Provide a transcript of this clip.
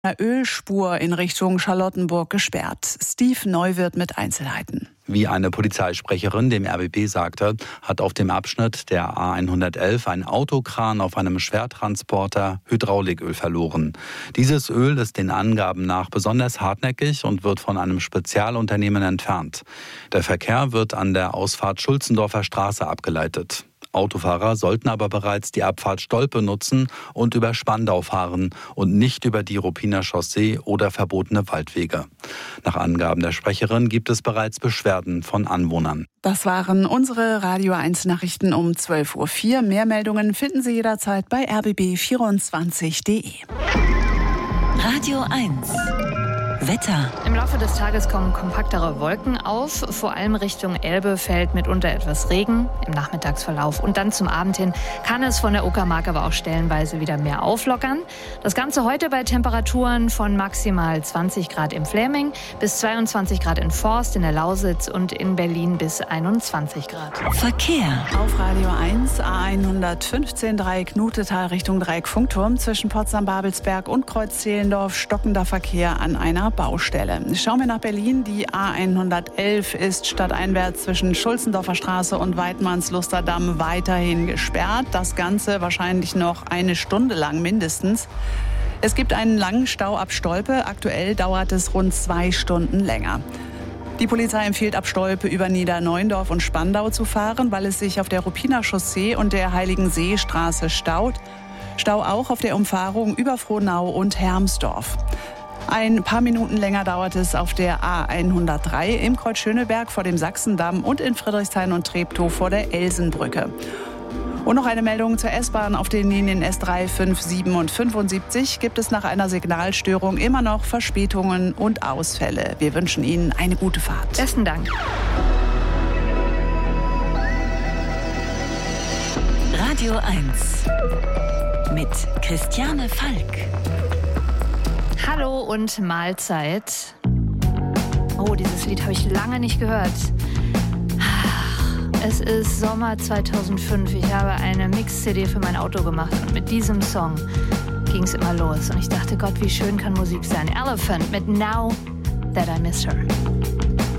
Eine Ölspur in Richtung Charlottenburg gesperrt. Steve Neuwirth mit Einzelheiten. Wie eine Polizeisprecherin dem RBB sagte, hat auf dem Abschnitt der A111 ein Autokran auf einem Schwertransporter Hydrauliköl verloren. Dieses Öl ist den Angaben nach besonders hartnäckig und wird von einem Spezialunternehmen entfernt. Der Verkehr wird an der Ausfahrt Schulzendorfer Straße abgeleitet. Autofahrer sollten aber bereits die Abfahrt Stolpe nutzen und über Spandau fahren und nicht über die Ruppiner Chaussee oder verbotene Waldwege. Nach Angaben der Sprecherin gibt es bereits Beschwerden von Anwohnern. Das waren unsere Radio 1 Nachrichten um 12.04 Uhr. Mehr Meldungen finden Sie jederzeit bei rbb24.de. Radio 1 Wetter. Im Laufe des Tages kommen kompaktere Wolken auf. Vor allem Richtung Elbe fällt mitunter etwas Regen im Nachmittagsverlauf. Und dann zum Abend hin kann es von der Uckermark aber auch stellenweise wieder mehr auflockern. Das Ganze heute bei Temperaturen von maximal 20 Grad im Fläming bis 22 Grad in Forst, in der Lausitz und in Berlin bis 21 Grad. Verkehr. Auf Radio 1 A115 Dreieck Knutetal Richtung Dreieck Funkturm zwischen Potsdam-Babelsberg und Kreuz-Zehlendorf stockender Verkehr an einer Baustelle. Schauen wir nach Berlin. Die A111 ist stadteinwärts zwischen Schulzendorfer Straße und Weidmanns-Lusterdamm weiterhin gesperrt. Das Ganze wahrscheinlich noch eine Stunde lang mindestens. Es gibt einen langen Stau ab Stolpe. Aktuell dauert es rund 2 Stunden länger. Die Polizei empfiehlt ab Stolpe über Niederneuendorf und Spandau zu fahren, weil es sich auf der Ruppiner Chaussee und der Heiligenseestraße staut. Stau auch auf der Umfahrung über Frohnau und Hermsdorf. Ein paar Minuten länger dauert es auf der A103 im Kreuz Schöneberg vor dem Sachsendamm und in Friedrichshain und Treptow vor der Elsenbrücke. Und noch eine Meldung zur S-Bahn. Auf den Linien S3, 5, 7 und 75 gibt es nach einer Signalstörung immer noch Verspätungen und Ausfälle. Wir wünschen Ihnen eine gute Fahrt. Besten Dank. Radio 1 mit Christiane Falk. Hallo und Mahlzeit. Oh, dieses Lied habe ich lange nicht gehört. Es ist Sommer 2005. Ich habe eine Mix-CD für mein Auto gemacht und mit diesem Song ging es immer los. Und ich dachte, Gott, wie schön kann Musik sein. Elephant mit Now That I Miss Her.